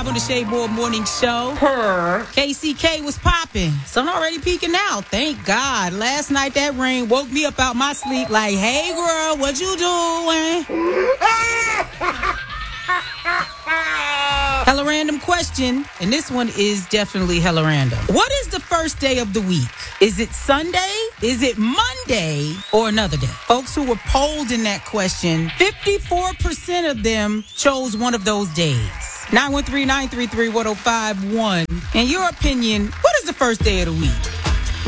on the Shea Boy Morning Show. KCK was popping. Sun already peeking out. Thank God. Last night that rain woke me up out my sleep like, hey girl, what you doing? Hella random question, and this one is definitely hella random. What is the first day of the week? Is it Sunday? Is it Monday? Or another day? Folks who were polled in that question, 54% of them chose one of those days. 913-933-1051. In your opinion, what is the first day of the week?